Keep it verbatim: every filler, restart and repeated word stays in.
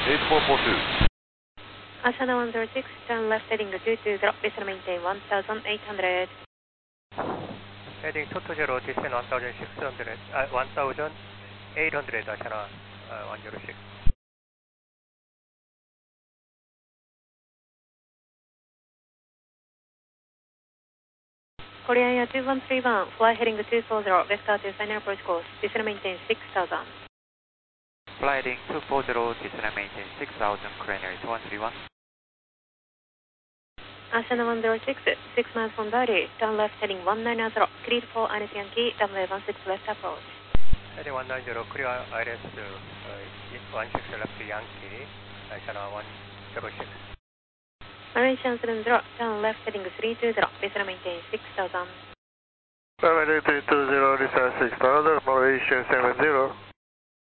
eight four four two. Asana one zero six, turn left heading two two zero, vessel maintain one thousand eight hundred. Heading two two zero, descend one thousand six hundred, uh, one thousand eight hundred, Asana uh, one zero six. Korean Air two one three one, fly heading two four zero, vector to final approach course, descend maintain six thousand. Fly heading two four zero, descend maintain six thousand, Korean Air two one three one. Asana one zero six, six miles from Bali, turn left heading one nine zero, clear for Iris Yankee, runway one six left approach. Heading one nine zero, clear Iris uh, one six left Yankee, Asana one zero six. Malaysian seven zero, turn left heading three two zero, vessel maintain six thousand. Runway three two zero, descend six thousand, Malaysian seven zero.